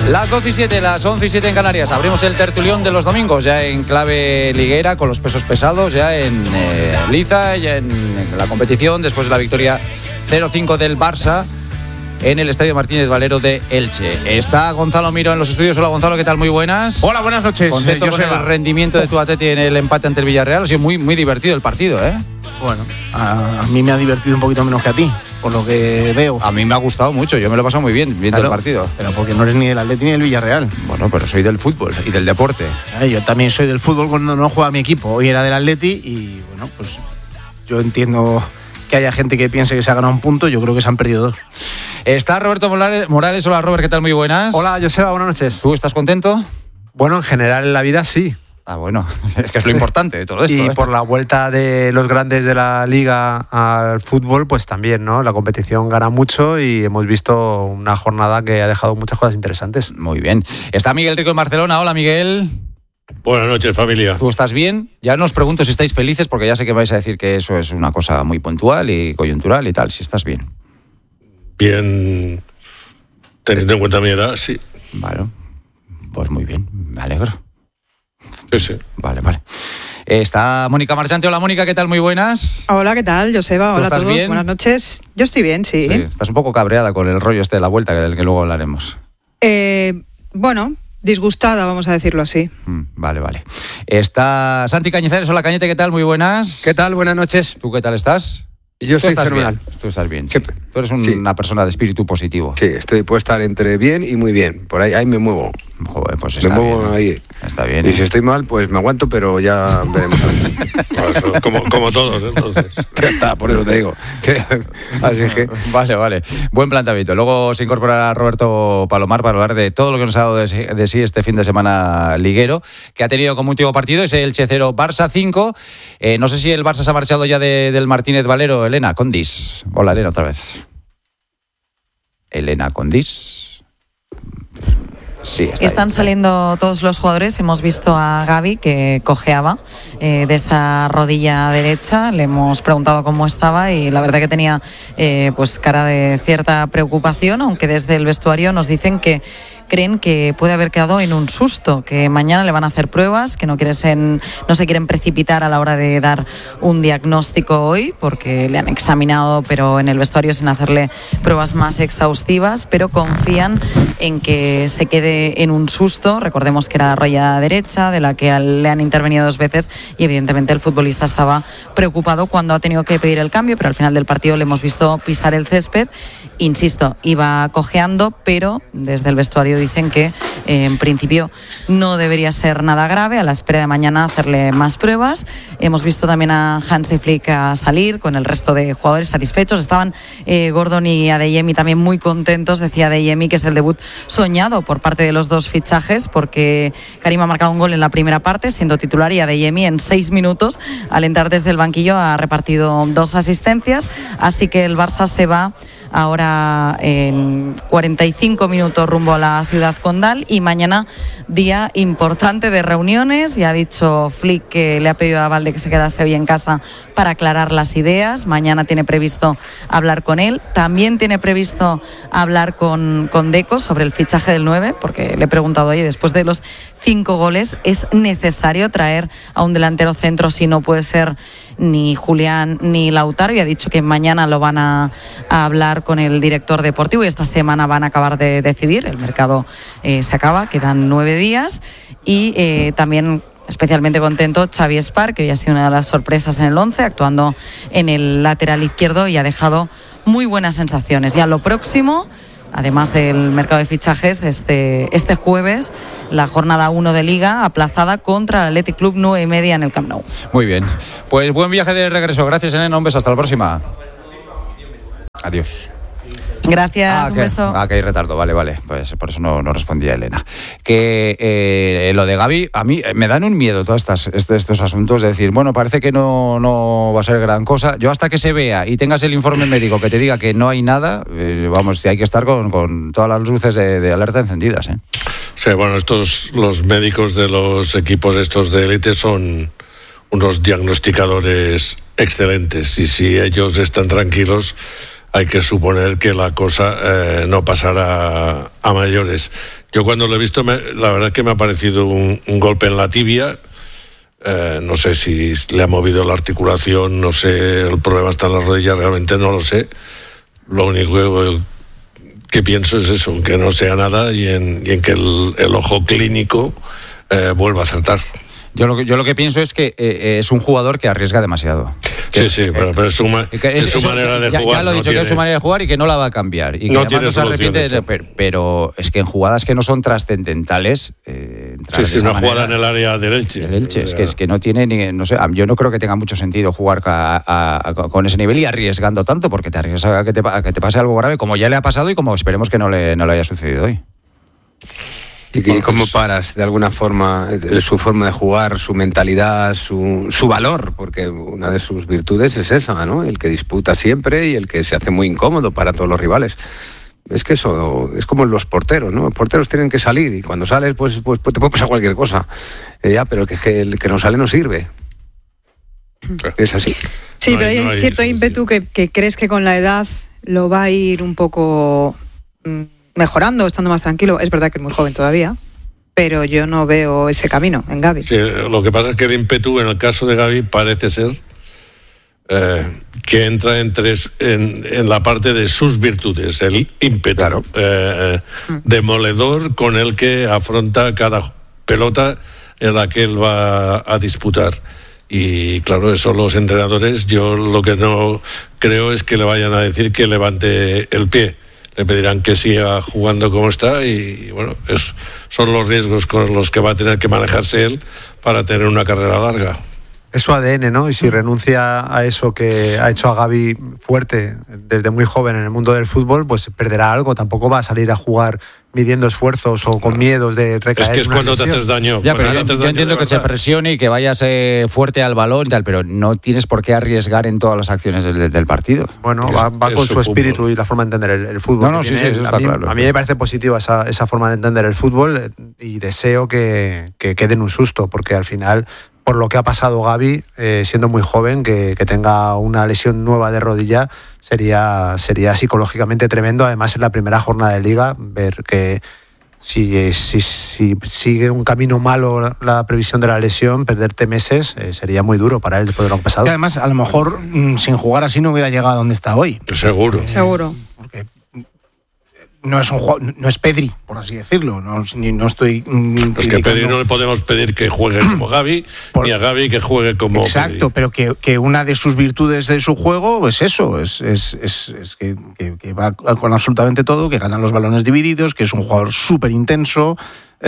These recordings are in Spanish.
Las 12 y 7, las 11 y 7 en Canarias. Abrimos el tertulión de los domingos, ya en clave liguera, con los pesos pesados, ya en liza, ya en la competición, después de la victoria 0-5 del Barça en el Estadio Martínez Valero de Elche. Está Gonzalo Miro en los estudios. Hola, Gonzalo, ¿qué tal? Muy buenas. Hola, buenas noches. Contento con el rendimiento de tu Atleti en el empate ante el Villarreal. Ha sido muy, muy divertido el partido, ¿eh? Bueno, a mí me ha divertido un poquito menos que a ti, por lo que veo. A mí me ha gustado mucho, yo me lo he pasado muy bien viendo el partido. Pero porque no eres ni del Atleti ni del Villarreal. Bueno, pero soy del fútbol y del deporte. Yo también soy del fútbol cuando no juega mi equipo. Hoy era del Atleti y, bueno, pues yo entiendo que haya gente que piense que se ha ganado un punto. Yo creo que se han perdido 2. Está Roberto Morales. Hola, Robert, ¿qué tal? Muy buenas. Hola, Joseba, buenas noches. ¿Tú estás contento? Bueno, en general en la vida sí. Ah, bueno, es que es lo importante de todo esto. Y por la vuelta de los grandes de la Liga al fútbol, pues también, ¿no? La competición gana mucho y hemos visto una jornada que ha dejado muchas cosas interesantes. Muy bien. Está Miguel Rico en Barcelona. Hola, Miguel. Buenas noches, familia. ¿Tú estás bien? Ya no os pregunto si estáis felices, porque ya sé que vais a decir que eso es una cosa muy puntual y coyuntural y tal. Si estás bien. Bien, teniendo en cuenta mi edad, sí. Vale, pues muy bien, me alegro. Sí. Vale. Está Mónica Marchante. Hola, Mónica, ¿qué tal? Muy buenas. Hola, ¿qué tal, Joseba? Hola a todos, bien? Buenas noches. Yo estoy bien, sí. Estás un poco cabreada con el rollo este de la vuelta, del que luego hablaremos. Bueno, disgustada, vamos a decirlo así. Vale. Está Santi Cañizares. Hola, Cañete, ¿qué tal? Muy buenas. ¿Qué tal? Buenas noches. ¿Tú qué tal estás? Yo estoy fenomenal. Tú estás bien. Sí. Tú eres una persona de espíritu positivo. Sí, puedo estar entre bien y muy bien. Por ahí me muevo. Joder, pues está bien. Me muevo ahí. Está bien. Y si estoy mal, pues me aguanto, pero ya veremos. como todos, entonces. Ya está, por eso te digo. Así que... Vale. Buen planteamiento. Luego se incorporará Roberto Palomar para hablar de todo lo que nos ha dado de sí este fin de semana liguero, que ha tenido como último partido ese Elche 0, Barça 5. No sé si el Barça se ha marchado ya del Martínez Valero. Elena Condis. Hola, Elena, otra vez. Elena Condis. Sí, están saliendo todos los jugadores. Hemos visto a Gavi que cojeaba de esa rodilla derecha. Le hemos preguntado cómo estaba y la verdad que tenía pues cara de cierta preocupación, aunque desde el vestuario nos dicen que creen que puede haber quedado en un susto, que mañana le van a hacer pruebas, que no se quieren precipitar a la hora de dar un diagnóstico hoy, porque le han examinado, pero en el vestuario sin hacerle pruebas más exhaustivas, pero confían en que se quede en un susto. Recordemos que era la rodilla derecha, de la que le han intervenido 2 veces, y evidentemente el futbolista estaba preocupado cuando ha tenido que pedir el cambio, pero al final del partido le hemos visto pisar el césped. Insisto, iba cojeando, pero desde el vestuario dicen que en principio no debería ser nada grave, a la espera de mañana hacerle más pruebas. Hemos visto también a Hansi Flick a salir con el resto de jugadores satisfechos. Estaban Gordon y Adeyemi también muy contentos. Decía Adeyemi que es el debut soñado por parte de los 2 fichajes, porque Karim ha marcado un gol en la primera parte siendo titular, y Adeyemi en 6 minutos al entrar desde el banquillo ha repartido 2 asistencias. Así que el Barça se va ahora en 45 minutos rumbo a la ciudad condal, y mañana día importante de reuniones. Ya ha dicho Flick que le ha pedido a Valde que se quedase hoy en casa para aclarar las ideas. Mañana tiene previsto hablar con él. También tiene previsto hablar con Deco sobre el fichaje del 9, porque le he preguntado, oye, después de los 5 goles, ¿es necesario traer a un delantero centro si no puede ser ni Julián ni Lautaro? Y ha dicho que mañana lo van a hablar con el director deportivo y esta semana van a acabar de decidir. El mercado se acaba, quedan 9 días, y también especialmente contento Xavi Espar, que hoy ha sido una de las sorpresas en el 11, actuando en el lateral izquierdo, y ha dejado muy buenas sensaciones. Ya lo próximo, además del mercado de fichajes, este jueves, la jornada 1 de Liga aplazada contra el Athletic Club 9:30 en el Camp Nou. Muy bien, pues buen viaje de regreso. Gracias, Elena, un beso, hasta la próxima. Adiós. Gracias, un beso. Que hay retardo, vale, pues por eso no respondía Elena. Que lo de Gavi, a mí me dan un miedo todos estos asuntos, de decir, bueno, parece que no va a ser gran cosa. Yo hasta que se vea y tengas el informe médico que te diga que no hay nada, vamos, hay que estar con todas las luces de alerta encendidas, ¿eh? Sí, bueno, los médicos de los equipos estos de élite son unos diagnosticadores excelentes, y si ellos están tranquilos, hay que suponer que la cosa no pasará a mayores. Yo cuando lo he visto, la verdad es que me ha parecido un golpe en la tibia. No sé si le ha movido la articulación, no sé, el problema está en la rodilla, realmente no lo sé. Lo único que pienso es eso, que no sea nada y en que el ojo clínico vuelva a acertar. Yo lo que pienso es que es un jugador que arriesga demasiado. Sí, pero es su manera de jugar. Ya lo he dicho, que es su manera de jugar y que no la va a cambiar. Y que además no se arrepiente, pero es que en jugadas que no son trascendentales... una jugada en el área del Elche. El Elche, es que no tiene ni... No sé, yo no creo que tenga mucho sentido jugar con ese nivel y arriesgando tanto, porque te arriesgas a que te pase algo grave, como ya le ha pasado y como esperemos que no le haya sucedido hoy. ¿Y cómo paras de alguna forma su forma de jugar, su mentalidad, su valor? Porque una de sus virtudes es esa, ¿no? El que disputa siempre y el que se hace muy incómodo para todos los rivales. Es que eso es como los porteros, ¿no? Los porteros tienen que salir y cuando sales pues te puede pasar cualquier cosa. Pero el que no sale no sirve. Es así. Sí, pero hay cierto ímpetu que crees que con la edad lo va a ir un poco... mejorando, estando más tranquilo. Es verdad que es muy joven todavía, pero yo no veo ese camino en Gavi. Sí, lo que pasa es que el ímpetu en el caso de Gavi parece ser que entra en la parte de sus virtudes, el ímpetu, claro. Demoledor con el que afronta cada pelota en la que él va a disputar. Y claro, eso los entrenadores, yo lo que no creo es que le vayan a decir que levante el pie. Le pedirán que siga jugando como está y bueno, son los riesgos con los que va a tener que manejarse él para tener una carrera larga. Es su ADN, ¿no? Y si renuncia a eso que ha hecho a Gavi fuerte desde muy joven en el mundo del fútbol, pues perderá algo. Tampoco va a salir a jugar midiendo esfuerzos o con miedos de recaer. Es que es cuando te haces daño. Ya, pero yo entiendo que se presione y que vayas fuerte al balón y tal, pero no tienes por qué arriesgar en todas las acciones del partido. Bueno, va con su espíritu y la forma de entender el fútbol. No, sí, eso está claro. A mí me parece positiva esa forma de entender el fútbol y deseo que quede en un susto, porque al final... Por lo que ha pasado Gavi, siendo muy joven, que tenga una lesión nueva de rodilla, sería psicológicamente tremendo. Además, en la primera jornada de Liga, ver que si sigue un camino malo la previsión de la lesión, perderte meses, sería muy duro para él después de lo que ha pasado. Y además, a lo mejor, sin jugar así no hubiera llegado a donde está hoy. Seguro. Porque... No es Pedri, por así decirlo. No estoy. Es que Pedri no le podemos pedir que juegue como Gavi, ni a Gavi que juegue como. Exacto, Pedri. pero que una de sus virtudes de su juego es eso, es que va con absolutamente todo, que gana los balones divididos, que es un jugador súper intenso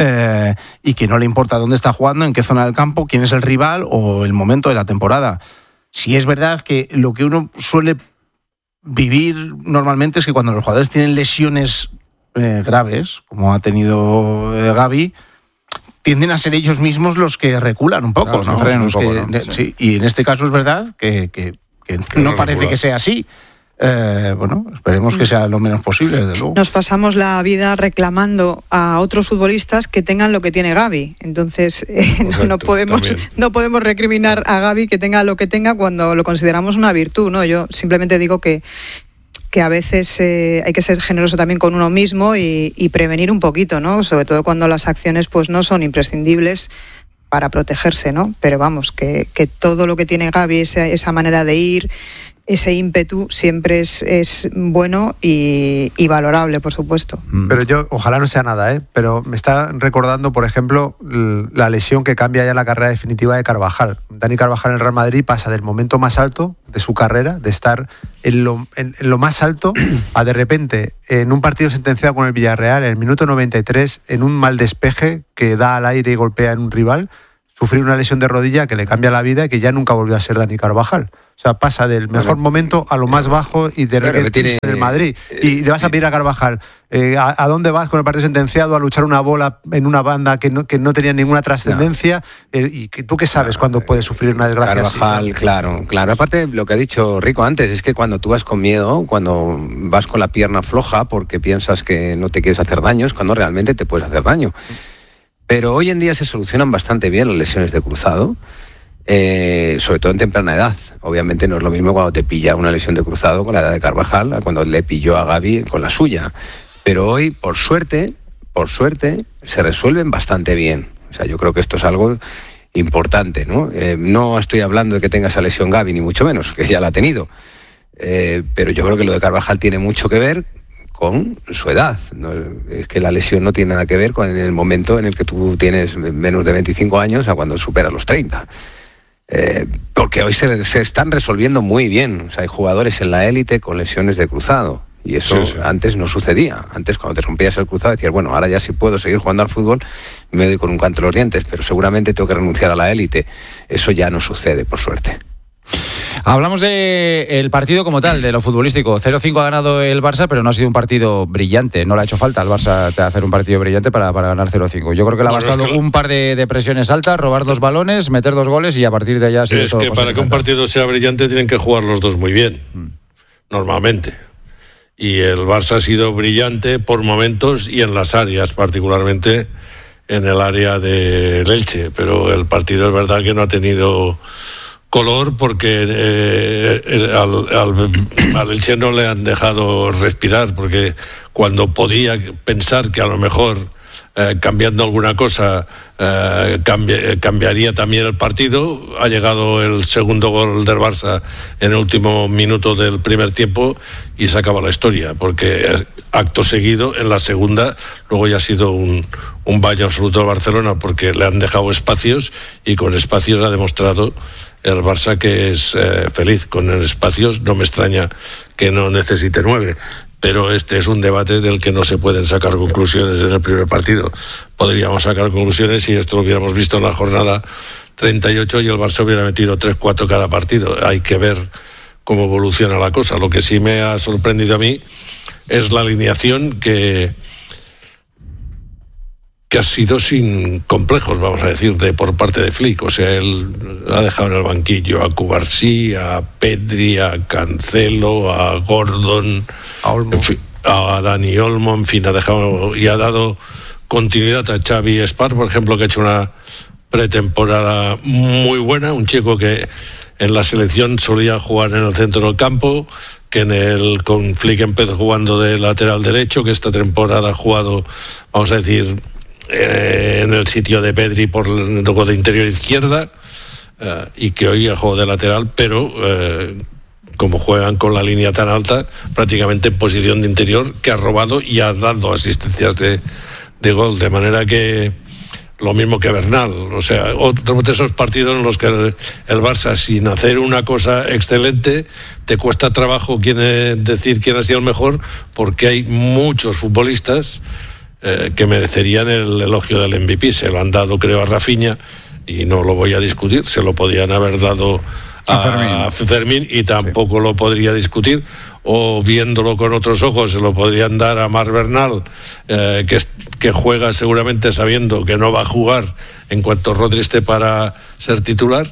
y que no le importa dónde está jugando, en qué zona del campo, quién es el rival o el momento de la temporada. Sí es verdad que lo que uno suele vivir normalmente es que cuando los jugadores tienen lesiones graves, como ha tenido Gavi, tienden a ser ellos mismos los que reculan un poco, claro, ¿no? frenan un poco, ¿no? Sí. Y en este caso es verdad que no parece que sea así. Bueno, esperemos que sea lo menos posible, desde luego. Nos pasamos la vida reclamando a otros futbolistas que tengan lo que tiene Gavi. Entonces, no podemos recriminar a Gavi que tenga lo que tenga cuando lo consideramos una virtud, ¿no? Yo simplemente digo que a veces hay que ser generoso también con uno mismo y prevenir un poquito, ¿no? Sobre todo cuando las acciones pues no son imprescindibles para protegerse, ¿no? Pero vamos, que todo lo que tiene Gavi, esa manera de ir, ese ímpetu siempre es bueno y valorable, por supuesto. Pero yo, ojalá no sea nada, pero me está recordando, por ejemplo, la lesión que cambia ya la carrera definitiva de Carvajal. Dani Carvajal en el Real Madrid pasa del momento más alto de su carrera, de estar en lo más alto, a de repente, en un partido sentenciado con el Villarreal, en el minuto 93, en un mal despeje que da al aire y golpea en un rival, sufrir una lesión de rodilla que le cambia la vida y que ya nunca volvió a ser Dani Carvajal. O sea, pasa del mejor momento a lo más bajo y de repente del Madrid. Y le vas a pedir a Carvajal, ¿a dónde vas con el partido sentenciado? A luchar una bola en una banda que no tenía ninguna trascendencia. ¿Y tú qué sabes cuándo puedes sufrir una desgracia Carvajal, así? Claro. Aparte, lo que ha dicho Rico antes, es que cuando tú vas con miedo, cuando vas con la pierna floja porque piensas que no te quieres hacer daño, es cuando realmente te puedes hacer daño. Pero hoy en día se solucionan bastante bien las lesiones de cruzado. sobre todo en temprana edad. Obviamente no es lo mismo cuando te pilla una lesión de cruzado con la edad de Carvajal a cuando le pilló a Gavi con la suya. Pero hoy, por suerte, se resuelven bastante bien. O sea, yo creo que esto es algo importante, ¿no? No estoy hablando de que tenga esa lesión Gavi, ni mucho menos, que ya la ha tenido. Pero yo creo que lo de Carvajal tiene mucho que ver con su edad. ¿No? Es que la lesión no tiene nada que ver con el momento en el que tú tienes menos de 25 años a cuando superas los 30. Porque hoy se están resolviendo muy bien. O sea, hay jugadores en la élite con lesiones de cruzado. Y eso antes no sucedía. Antes, cuando te rompías el cruzado, decías, bueno, ahora ya sí puedo seguir jugando al fútbol, me doy con un canto en los dientes, pero seguramente tengo que renunciar a la élite. Eso ya no sucede, por suerte. Hablamos del partido como tal, de lo futbolístico. 0-5 ha ganado el Barça, pero no ha sido un partido brillante. No le ha hecho falta al Barça hacer un partido brillante para ganar 0-5. Yo creo que le ha bastado un par de presiones altas, robar 2 balones, meter 2 goles y a partir de allá ha sido todo. Es que para que un partido sea brillante tienen que jugar los dos muy bien, normalmente. Y el Barça ha sido brillante por momentos y en las áreas, particularmente en el área del Elche. Pero el partido es verdad que no ha tenido color porque al Elche no le han dejado respirar, porque cuando podía pensar que a lo mejor cambiando alguna cosa cambiaría también el partido, ha llegado el segundo gol del Barça en el último minuto del primer tiempo y se acaba la historia, porque acto seguido en la segunda luego ya ha sido un baño absoluto al Barcelona, porque le han dejado espacios y con espacios ha demostrado el Barça que es feliz. Con espacios no me extraña que no necesite 9. Pero este es un debate del que no se pueden sacar conclusiones en el primer partido. Podríamos sacar conclusiones si esto lo hubiéramos visto en la jornada 38 y el Barça hubiera metido 3-4 cada partido. Hay que ver cómo evoluciona la cosa. Lo que sí me ha sorprendido a mí es la alineación que ha sido sin complejos, vamos a decir, por parte de Flick. O sea, él ha dejado en el banquillo a Cubarsí, a Pedri, a Cancelo, a Gordon, a Dani Olmo, en fin, ha dejado y ha dado continuidad a Xavi Espar, por ejemplo, que ha hecho una pretemporada muy buena, un chico que en la selección solía jugar en el centro del campo, que con Flick empezó jugando de lateral derecho, que esta temporada ha jugado, vamos a decir, en el sitio de Pedri luego de interior izquierda, y que hoy ha jugado de lateral, pero como juegan con la línea tan alta, prácticamente en posición de interior, que ha robado y ha dado asistencias de gol, de manera que lo mismo que Bernal. O sea, otro de esos partidos en los que el Barça, sin hacer una cosa excelente, te cuesta trabajo decir quién ha sido el mejor, porque hay muchos futbolistas que merecerían el elogio del MVP. Se lo han dado, creo, a Rafinha, y no lo voy a discutir. Se lo podían haber dado a Fermín y tampoco lo podría discutir. O viéndolo con otros ojos, se lo podrían dar a Marc Bernal, que juega seguramente sabiendo que no va a jugar en cuanto Rodri esté para ser titular,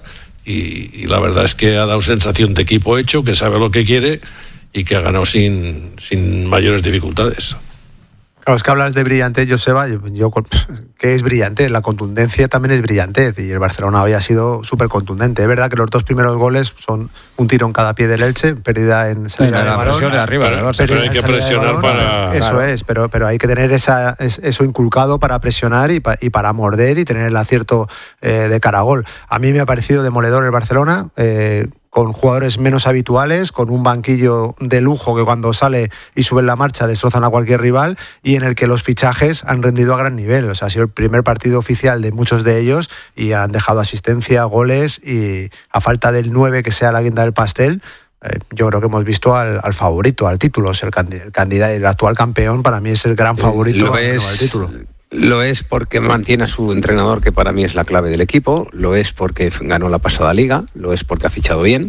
y la verdad es que ha dado sensación de equipo hecho, que sabe lo que quiere y que ha ganado sin mayores dificultades. Claro, es que hablas de brillantez, Joseba, ¿qué es brillante? La contundencia también es brillantez, y el Barcelona hoy ha sido súper contundente. Es verdad que los 2 primeros goles son un tiro en cada pie del Elche, pérdida en salida de balón. Presión de arriba, pero hay que presionar para... Eso es, pero hay que tener eso inculcado para presionar y para morder y tener el acierto de cara a gol. A mí me ha parecido demoledor el Barcelona, con jugadores menos habituales, con un banquillo de lujo que cuando sale y sube en la marcha destrozan a cualquier rival, y en el que los fichajes han rendido a gran nivel. O sea, ha sido el primer partido oficial de muchos de ellos y han dejado asistencia, goles, y a falta del 9 que sea la guinda del pastel, yo creo que hemos visto al favorito al título. O sea, el candidato, el actual campeón, para mí es el gran favorito al título. Lo es porque mantiene a su entrenador, que para mí es la clave del equipo, lo es porque ganó la pasada liga, lo es porque ha fichado bien,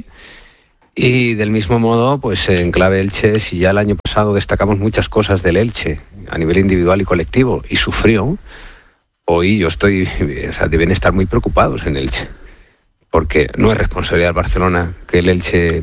y del mismo modo, pues en clave Elche, si ya el año pasado destacamos muchas cosas del Elche a nivel individual y colectivo y sufrió, hoy deben estar muy preocupados en Elche, porque no es responsabilidad del Barcelona que el Elche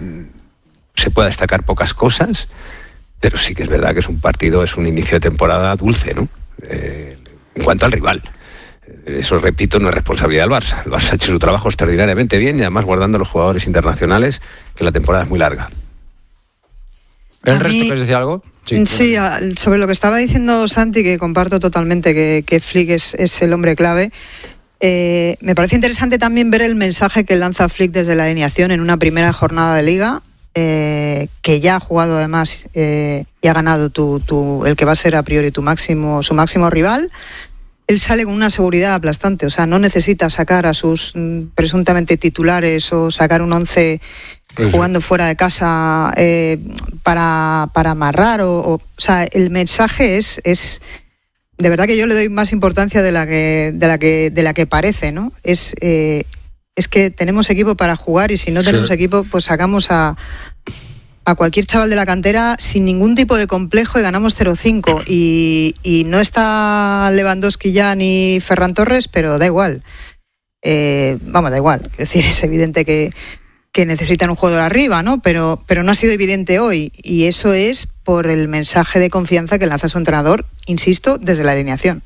se pueda destacar pocas cosas, pero sí que es verdad que es un inicio de temporada dulce, ¿no? En cuanto al rival. eso, repito, no es responsabilidad del Barça. El Barça ha hecho su trabajo extraordinariamente bien y además guardando a los jugadores internacionales, que la temporada es muy larga. ¿El resto quieres decir algo? Sí, sobre lo que estaba diciendo Santi, que comparto totalmente que Flick es el hombre clave. Me parece interesante también ver el mensaje que lanza Flick desde la alineación en una primera jornada de Liga, que ya ha jugado además y ha ganado el que va a ser a priori su máximo rival. Él sale con una seguridad aplastante, o sea, no necesita sacar a sus presuntamente titulares o sacar un 11 jugando fuera de casa para amarrar o sea, el mensaje es de verdad que yo le doy más importancia de la que parece, ¿no? Es que tenemos equipo para jugar y si no tenemos equipo, pues sacamos a cualquier chaval de la cantera sin ningún tipo de complejo y ganamos 0-5 y no está Lewandowski ya ni Ferran Torres, pero da igual. Da igual. Es decir, es evidente que necesitan un jugador arriba, ¿no? Pero no ha sido evidente hoy y eso es por el mensaje de confianza que lanza su entrenador, insisto, desde la alineación.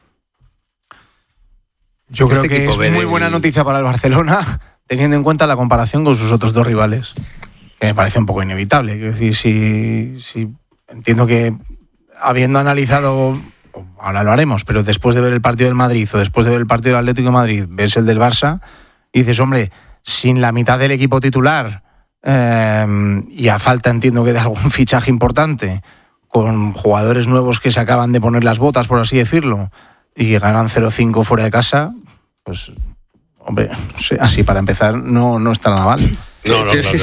Yo creo que es muy buena noticia para el Barcelona, teniendo en cuenta la comparación con sus otros dos rivales, que me parece un poco inevitable. Quiero decir, si entiendo que habiendo analizado, ahora lo haremos, pero después de ver el partido del Madrid o después de ver el partido del Atlético de Madrid, ves el del Barça y dices, hombre, sin la mitad del equipo titular y a falta, entiendo que de algún fichaje importante, con jugadores nuevos que se acaban de poner las botas, por así decirlo, y ganan 0-5 fuera de casa, pues, hombre, no sé, así para empezar no está nada mal. No.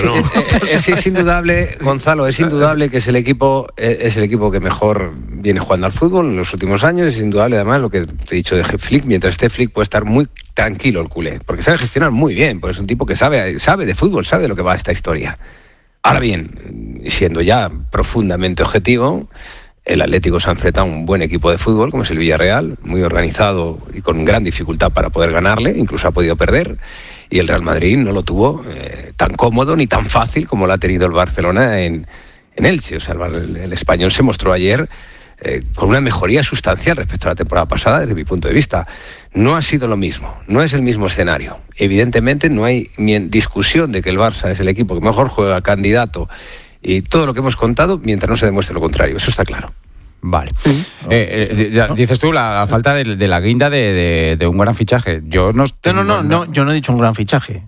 Es indudable, Gonzalo, es indudable que es el equipo que mejor viene jugando al fútbol en los últimos años. Es indudable además lo que te he dicho de Flick. Mientras esté Flick puede estar muy tranquilo el culé, porque sabe gestionar muy bien, porque es un tipo que sabe de fútbol, sabe de lo que va esta historia. Ahora bien, siendo ya profundamente objetivo, el Atlético se ha enfrentado a un buen equipo de fútbol como es el Villarreal, muy organizado y con gran dificultad para poder ganarle, incluso ha podido perder. Y el Real Madrid no lo tuvo tan cómodo ni tan fácil como lo ha tenido el Barcelona en Elche. O sea, el español se mostró ayer con una mejoría sustancial respecto a la temporada pasada, desde mi punto de vista. No ha sido lo mismo, no es el mismo escenario. Evidentemente no hay discusión de que el Barça es el equipo que mejor juega, candidato, y todo lo que hemos contado, mientras no se demuestre lo contrario. Eso está claro. Vale. Dices tú la falta de la guinda de un gran fichaje. Yo no, yo no he dicho un gran fichaje.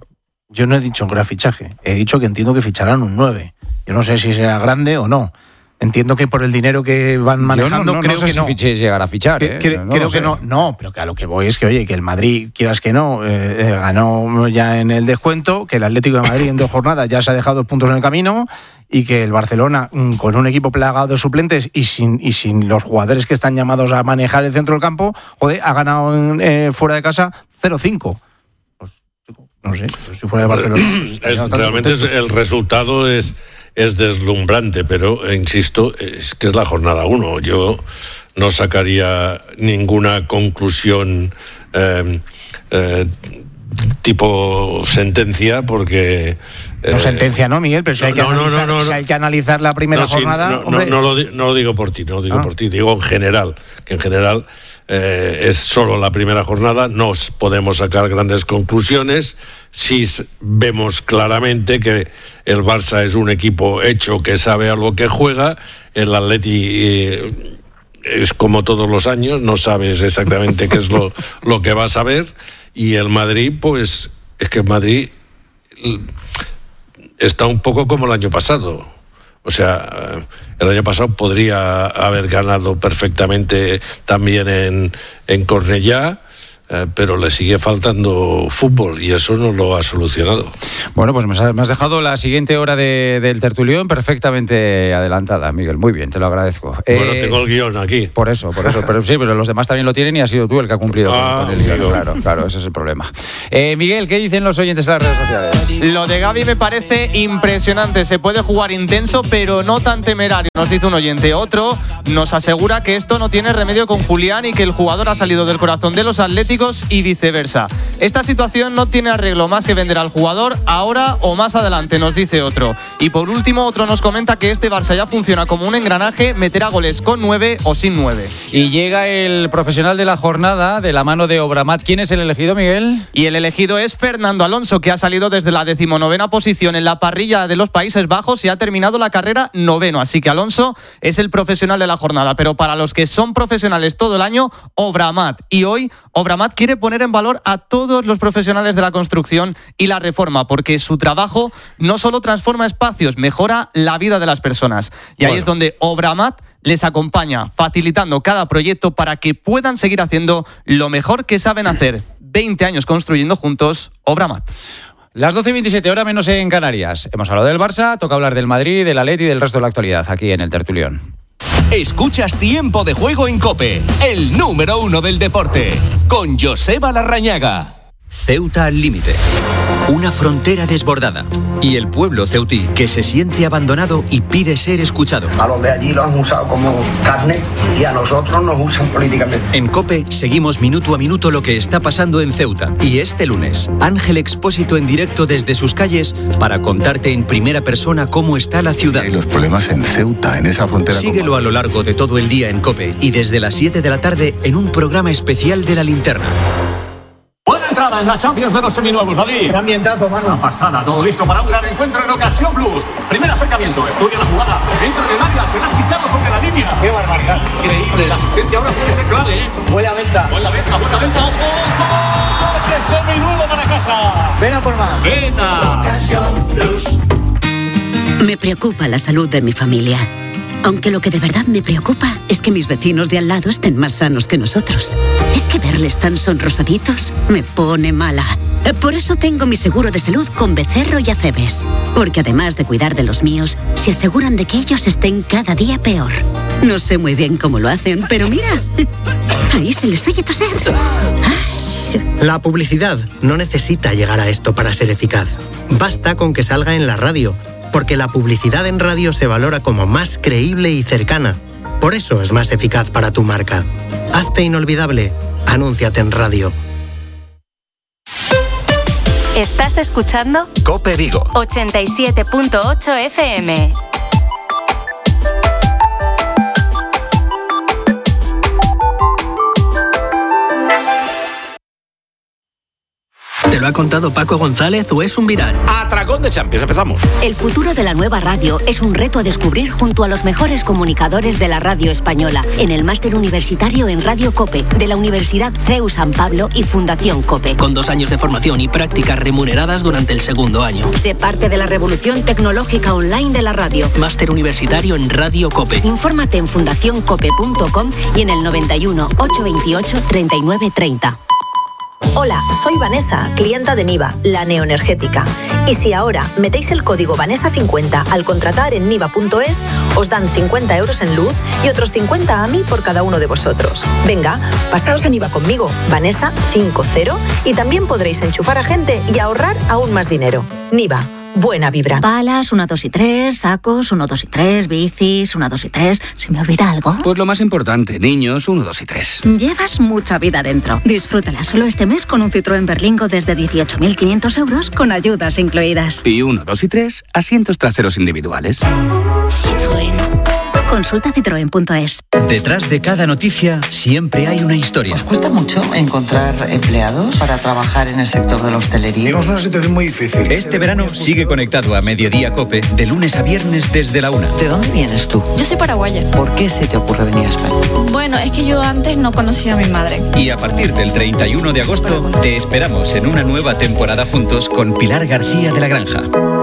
He dicho que entiendo que ficharán un 9. Yo no sé si será grande o no. Entiendo que por el dinero que van manejando, creo que no. Llegar a fichar. Creo que no. No, pero que a lo que voy es que, oye, que el Madrid, quieras que no, ganó ya en el descuento, que el Atlético de Madrid en 2 jornadas ya se ha dejado 2 puntos en el camino, y que el Barcelona, con un equipo plagado de suplentes y sin los jugadores que están llamados a manejar el centro del campo, joder, ha ganado fuera de casa 0-5. Pues, no sé, si fuera de Barcelona... Pues realmente el resultado es deslumbrante, pero insisto, es que es la jornada 1. Yo no sacaría ninguna conclusión tipo sentencia, porque... No sentencia, ¿no, Miguel? Pero si hay que analizar la primera jornada... No lo digo por ti, por ti, digo en general, que en general es solo la primera jornada, no podemos sacar grandes conclusiones. Sí vemos claramente que el Barça es un equipo hecho, que sabe a lo que juega. El Atleti es como todos los años, no sabes exactamente qué es lo que vas a ver. Y el Madrid, pues es que el Madrid está un poco como el año pasado. O sea, el año pasado podría haber ganado perfectamente también en Cornellá, pero le sigue faltando fútbol y eso no lo ha solucionado. Bueno, pues me has dejado la siguiente hora del tertulión perfectamente adelantada, Miguel. Muy bien, te lo agradezco. Bueno, tengo el guión aquí. Por eso. Pero sí, pero los demás también lo tienen y has sido tú el que ha cumplido con el guión. Claro, ese es el problema. Miguel, ¿qué dicen los oyentes en las redes sociales? Lo de Gavi me parece impresionante. Se puede jugar intenso, pero no tan temerario, nos dice un oyente. Otro nos asegura que esto no tiene remedio con Julián y que el jugador ha salido del corazón de los Atléticos asiáticos y viceversa. Esta situación no tiene arreglo más que vender al jugador ahora o más adelante, nos dice otro. Y por último, otro nos comenta que este Barça ya funciona como un engranaje, meterá goles con 9 o sin 9. Y llega el profesional de la jornada de la mano de Obramat. ¿Quién es el elegido, Miguel? Y el elegido es Fernando Alonso, que ha salido desde la 19ª posición en la parrilla de los Países Bajos y ha terminado la carrera 9º. Así que Alonso es el profesional de la jornada. Pero para los que son profesionales todo el año, Obramat. Y hoy Obramat quiere poner en valor a todos los profesionales de la construcción y la reforma, porque su trabajo no solo transforma espacios, mejora la vida de las personas. Y ahí es donde Obramat les acompaña, facilitando cada proyecto para que puedan seguir haciendo lo mejor que saben hacer. 20 años construyendo juntos, Obramat. Las 12:27, hora menos en Canarias. Hemos hablado del Barça, toca hablar del Madrid, del Atleti y del resto de la actualidad aquí en el Tertulión. Escuchas Tiempo de Juego en COPE, el número 1 del deporte, con Joseba Larrañaga. Ceuta al límite. Una frontera desbordada. Y el pueblo ceutí que se siente abandonado y pide ser escuchado. A los de allí los han usado como carne y a nosotros nos usan políticamente. En COPE seguimos minuto a minuto lo que está pasando en Ceuta. Y este lunes, Ángel Expósito en directo desde sus calles para contarte en primera persona cómo está la ciudad. Hay los problemas en Ceuta, en esa frontera. Síguelo a lo largo de todo el día en COPE y desde las 7 de la tarde en un programa especial de La Linterna. Buena entrada en la Champions de los seminuevos, David. Qué ambientazo, mano. Una pasada, todo listo para un gran encuentro en Ocasión Plus. Primer acercamiento, estudia la jugada. Entra en el área, será quitado sobre la línea. Qué barbaridad. Increíble, la asistencia ahora puede ser clave, ¿eh? Buena venta. Buena venta, ojo. ¡Coche seminuevo para casa! Ven a por más. Venta. Ocasión Plus. Me preocupa la salud de mi familia. Aunque lo que de verdad me preocupa es que mis vecinos de al lado estén más sanos que nosotros. Es que verles tan sonrosaditos me pone mala. Por eso tengo mi seguro de salud con Becerro y Acebes. Porque además de cuidar de los míos, se aseguran de que ellos estén cada día peor. No sé muy bien cómo lo hacen, pero mira, ahí se les oye toser. La publicidad no necesita llegar a esto para ser eficaz. Basta con que salga en la radio. Porque la publicidad en radio se valora como más creíble y cercana. Por eso es más eficaz para tu marca. Hazte inolvidable. Anúnciate en radio. ¿Estás escuchando? COPE Vigo 87.8 FM. ¿Te lo ha contado Paco González o es un viral? Atracón de Champions, empezamos. El futuro de la nueva radio es un reto a descubrir junto a los mejores comunicadores de la radio española en el máster universitario en Radio COPE de la Universidad CEU San Pablo y Fundación COPE. Con 2 años de formación y prácticas remuneradas durante el segundo año. Sé parte de la revolución tecnológica online de la radio. Máster universitario en Radio COPE. Infórmate en fundacioncope.com y en el 91 828 3930. Hola, soy Vanessa, clienta de Niva, la neoenergética. Y si ahora metéis el código Vanessa50 al contratar en niva.es, os dan 50 euros en luz y otros 50 a mí por cada uno de vosotros. Venga, pasaos a Niva conmigo, Vanessa50, y también podréis enchufar a gente y ahorrar aún más dinero. Niva. Buena vibra. Palas, 1, 2 y 3, sacos, 1, 2 y 3, bicis, 1, 2 y 3. ¿Se me olvida algo? Pues lo más importante, niños, 1, 2 y 3. Llevas mucha vida dentro. Disfrútala solo este mes con un Citroën Berlingo desde 18.500 euros con ayudas incluidas. Y 1, 2 y 3, asientos traseros individuales. Citroën. Consulta citroen.es. Detrás de cada noticia siempre hay una historia. ¿Os cuesta mucho encontrar empleados para trabajar en el sector de la hostelería? Tenemos una situación muy difícil. Este verano sigue conectado a Mediodía COPE de lunes a viernes desde la 1. ¿De dónde vienes tú? Yo soy paraguaya. ¿Por qué se te ocurre venir a España? Bueno, es que yo antes no conocía a mi madre. Y a partir del 31 de agosto te esperamos en una nueva temporada juntos con Pilar García de la Granja.